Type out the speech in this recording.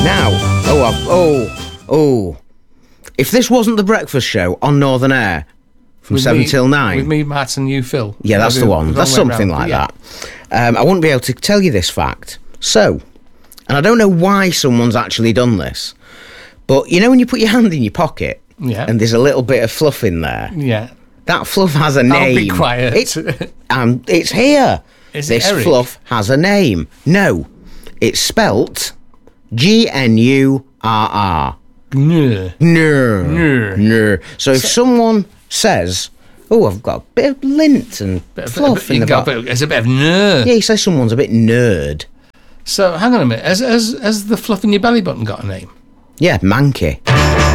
Now, if this wasn't the breakfast show on Northern Air from 7 till 9... With me, Matt, and you, Phil. Yeah, that's the one. That's something like that. I wouldn't be able to tell you this fact. So, and I don't know why someone's actually done this, but you know when you put your hand in your pocket and there's a little bit of fluff in there? Yeah. That fluff has a name. I'll be quiet. It's here. This fluff has a name. No, it's spelt Gnurr. Gnurr. So if someone says, "Oh, I've got a bit of lint and fluff in the back," there's a bit of nerd. Yeah, you say someone's a bit nerd. So hang on a minute. Has the fluff in your belly button got a name? Yeah, Manky.